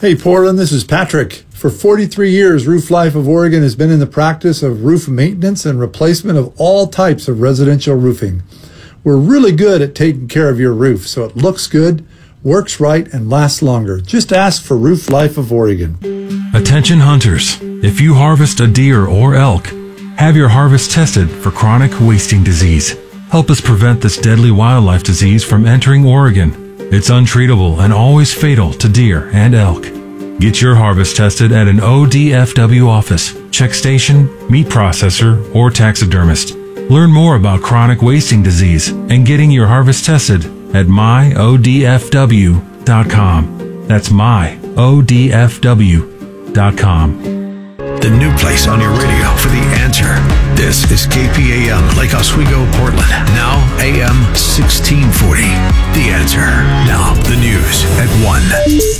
Hey Portland, this is Patrick. For 43 years, Roof Life of Oregon has been in the practice of roof maintenance and replacement of all types of residential roofing. We're really good at taking care of your roof so it looks good, works right, and lasts longer. Just ask for Roof Life of Oregon. Attention hunters, if you harvest a deer or elk, have your harvest tested for chronic wasting disease. Help us prevent this deadly wildlife disease from entering Oregon. It's untreatable and always fatal to deer and elk. Get your harvest tested at an ODFW office, check station, meat processor, or taxidermist. Learn more about chronic wasting disease and getting your harvest tested at myodfw.com. That's myodfw.com. The new place on your radio for The Answer. This is KPAM, Lake Oswego, Portland. Now AM 1640. The Answer. Now the news at 1.